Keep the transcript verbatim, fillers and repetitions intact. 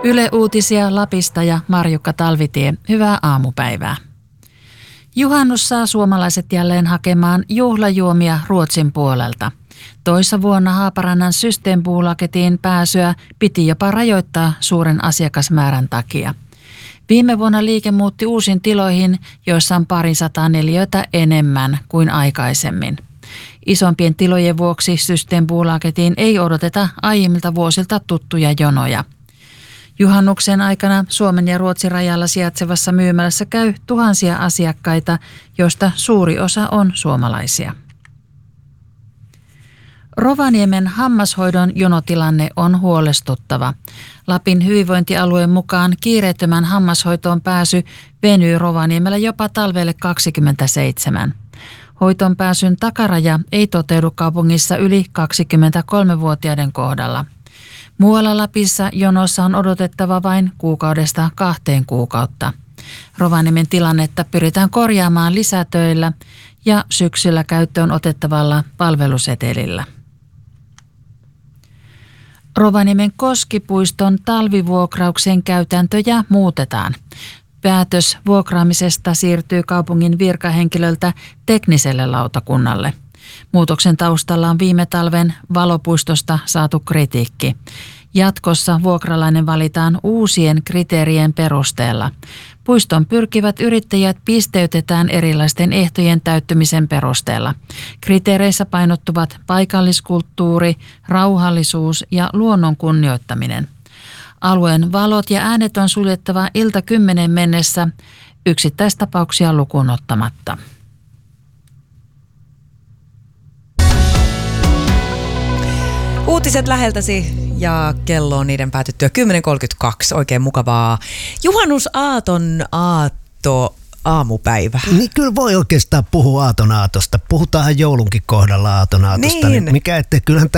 Yle Uutisia Lapista ja Marjukka Talvitie. Hyvää aamupäivää. Juhannus saa suomalaiset jälleen hakemaan juhlajuomia Ruotsin puolelta. Toissa vuonna Haaparannan Systembolagetiin pääsyä piti jopa rajoittaa suuren asiakasmäärän takia. Viime vuonna liike muutti uusiin tiloihin, joissa on parisataa neliötä enemmän kuin aikaisemmin. Isompien tilojen vuoksi Systembolagetiin ei odoteta aiemmilta vuosilta tuttuja jonoja. Juhannuksen aikana Suomen ja Ruotsin rajalla sijaitsevassa myymälässä käy tuhansia asiakkaita, joista suuri osa on suomalaisia. Rovaniemen hammashoidon jonotilanne on huolestuttava. Lapin hyvinvointialueen mukaan kiireettömän hammashoitoon pääsy venyy Rovaniemellä jopa talvelle kaksikymmentäseitsemän. Hoitoon pääsyn takaraja ei toteudu kaupungissa yli kaksikymmentäkolmevuotiaiden kohdalla. Muualla Lapissa jonossa on odotettava vain kuukaudesta kahteen kuukautta. Rovaniemen tilannetta pyritään korjaamaan lisätöillä ja syksyllä käyttöön otettavalla palvelusetelillä. Rovaniemen Koskipuiston talvivuokrauksen käytäntöjä muutetaan. Päätös vuokraamisesta siirtyy kaupungin virkahenkilöltä tekniselle lautakunnalle. Muutoksen taustalla on viime talven Valopuistosta saatu kritiikki. Jatkossa vuokralainen valitaan uusien kriteerien perusteella. Puiston pyrkivät yrittäjät pisteytetään erilaisten ehtojen täyttymisen perusteella. Kriteereissä painottuvat paikalliskulttuuri, rauhallisuus ja luonnon kunnioittaminen. Alueen valot ja äänet on suljettava ilta kymmeneen mennessä, yksittäistapauksia lukuun ottamatta. Uutiset läheltäsi ja kello on niiden päätyttyä kymmenen kolmekymmentäkaksi. Oikein mukavaa juhannusaaton aatto aamupäivää. Niin kyllä voi oikeastaan puhua aaton aatosta. Puhutaan joulunkin kohdalla aaton aatosta. Niin. Niin mikä ettei, kyllähän